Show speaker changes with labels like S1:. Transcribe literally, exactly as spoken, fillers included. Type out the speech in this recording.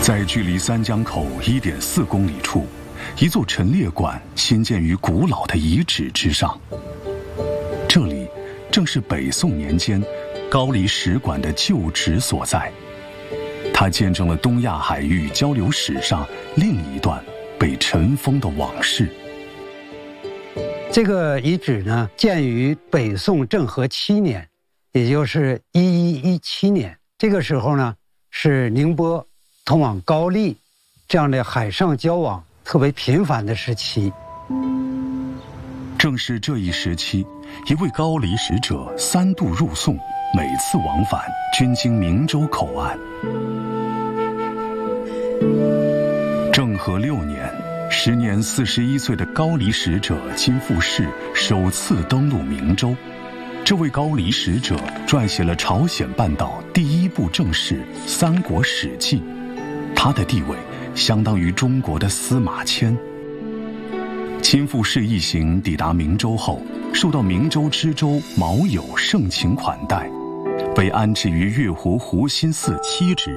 S1: 在距离三江口 一点四公里处，一座陈列馆新建于古老的遗址之上。这里正是北宋年间高黎使馆的旧址所在，它见证了东亚海域交流史上另一段被尘封的往事。
S2: 这个遗址呢，建于北宋政和七年，也就是一一一七年。这个时候呢，是宁波通往高丽这样的海上交往特别频繁的时期。
S1: 正是这一时期，一位高黎使者三度入宋，每次往返均经明州口岸。政和六年，时年四十一岁的高黎使者金富士首次登陆明州。这位高黎使者撰写了朝鲜半岛第一部正史《三国史记》，他的地位相当于中国的司马迁。金富士一行抵达明州后，受到明州知州毛友盛情款待，被安置于月湖湖心寺七址。